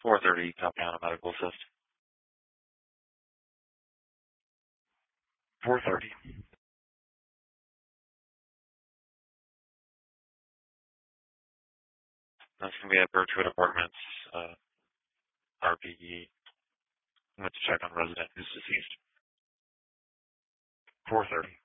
4:30, Top County Medical Assist. 4:30. That's going to be at Birchwood Apartments, RPE. I'm going to check on resident who's deceased. 4:30.